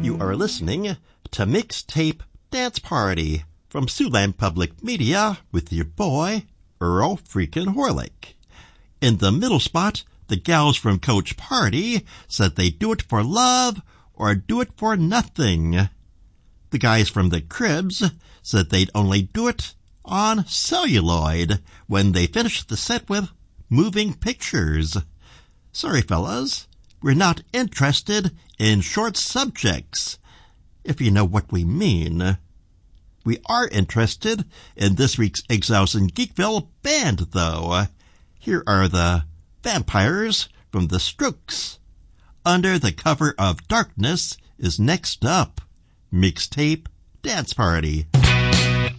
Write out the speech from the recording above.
You are listening to Mixtape Dance Party from Siouxland Public Media with your boy, Earl freaking Horlick. In the middle spot, the gals from Coach Party said they do it for love or do it for nothing. The guys from the Cribs said they'd only do it on celluloid when they finished the set with moving pictures. Sorry, fellas, we're not interested in short subjects, if you know what we mean. We are interested in this week's Exiles in Geekville band, though. Here are the Vampires from the Strokes. Under the Cover of Darkness is next up. Mixtape Dance Party.